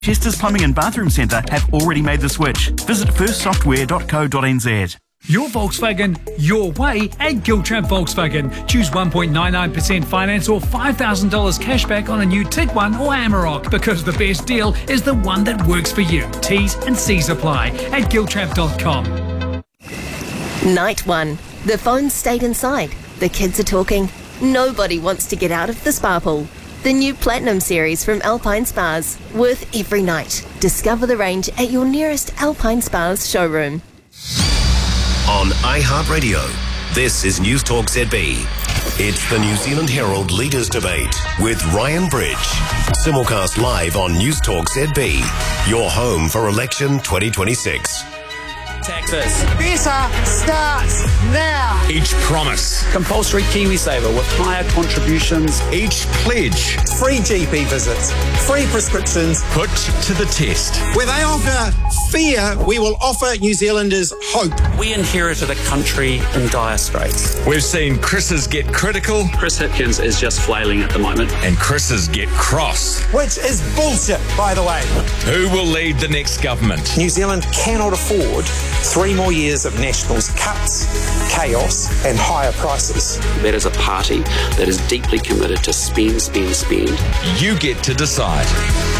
Chester's Plumbing and Bathroom Centre have already made the switch. Visit firstsoftware.co.nz. Your Volkswagen, your way at Giltrap Volkswagen. Choose 1.99% finance or $5,000 cashback on a new Tiguan or Amarok, because the best deal is the one that works for you. T's and C's apply at giltrap.com. Night 1. The phone's stayed inside. The kids are talking. Nobody wants to get out of the spa pool. The new Platinum series from Alpine Spas. Worth every night. Discover the range at your nearest Alpine Spas showroom. On iHeartRadio, this is News Talk ZB. It's the New Zealand Herald Leaders Debate with Ryan Bridge. Simulcast live on News Talk ZB, your home for election 2026. Taxes. Better starts now. Each promise. Compulsory KiwiSaver with higher contributions. Each pledge. Free GP visits. Free prescriptions. Put to the test. Where they offer fear, we will offer New Zealanders hope. We inherited a country in dire straits. We've seen Chris's get critical. Chris Hipkins is just flailing at the moment. And Chris's get cross. Which is bullshit, by the way. Who will lead the next government? New Zealand cannot afford 3 more years of Nationals cuts, chaos and higher prices. That is a party that is deeply committed to spend. You get to decide.